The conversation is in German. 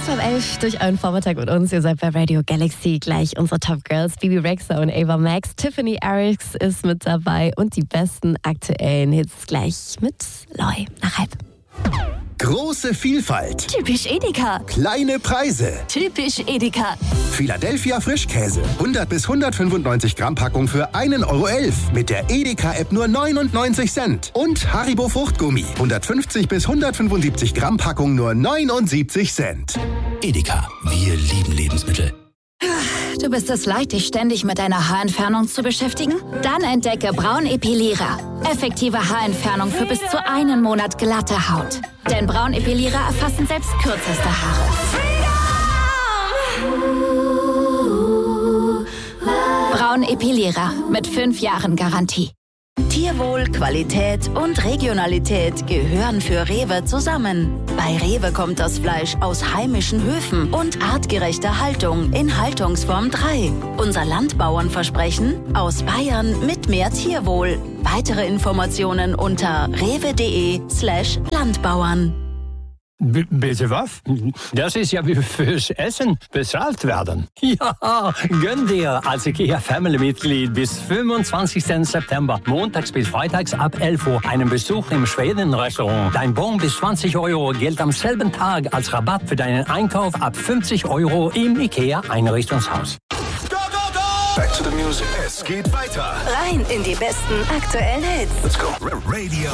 11 durch euren Vormittag mit uns. Ihr seid bei Radio Galaxy. Gleich unsere Top Girls, Bibi Rexha und Ava Max. Tiffany Arix ist mit dabei und die besten aktuellen Hits gleich mit Loi nach halb. Große Vielfalt. Typisch Edeka. Kleine Preise. Typisch Edeka. Philadelphia Frischkäse. 100 bis 195 Gramm Packung für 1,11 € mit der Edeka-App nur 99 Cent. Und Haribo Fruchtgummi. 150 bis 175 Gramm Packung nur 79 Cent. Edeka, wir lieben Lebensmittel. Du bist es leid, dich ständig mit deiner Haarentfernung zu beschäftigen? Dann entdecke Braun Epilierer. Effektive Haarentfernung für bis zu 1 Monat glatte Haut. Denn Braun Epilierer erfassen selbst kürzeste Haare. Braun Epilierer mit 5 Jahren Garantie. Tierwohl, Qualität und Regionalität gehören für Rewe zusammen. Bei Rewe kommt das Fleisch aus heimischen Höfen und artgerechter Haltung in Haltungsform 3. Unser Landbauernversprechen: aus Bayern mit mehr Tierwohl. Weitere Informationen unter rewe.de/Landbauern. Bitte was? Das ist ja wie fürs Essen bezahlt werden. Ja, gönn dir als IKEA-Family-Mitglied bis 25. September, montags bis freitags ab 11 Uhr, einen Besuch im Schweden-Restaurant. Dein Bon bis 20 € gilt am selben Tag als Rabatt für deinen Einkauf ab 50 € im IKEA-Einrichtungshaus. Back to the music. Es geht weiter. Rein in die besten aktuellen Hits. Let's go. Radio